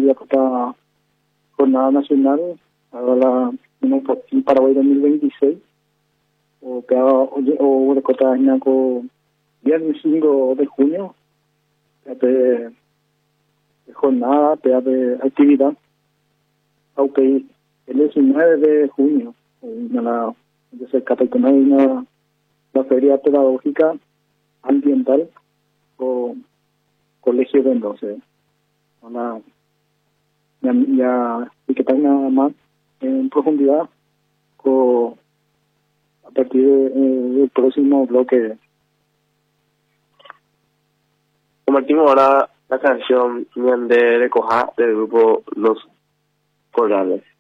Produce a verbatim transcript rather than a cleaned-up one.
ya está jornada nacional, ahora la no Paraguay dos mil veintiséis, o que o recota en con viernes cinco de junio, de jornada, de actividad, aunque el diecinueve de junio, en la de cerca de una la feria pedagógica ambiental o colegio de Mendoza. Ahora ya, ya y que tal nada más en profundidad con, a partir de, eh, del próximo bloque. Compartimos ahora la canción Ñande de Cojá del grupo Los Corrales.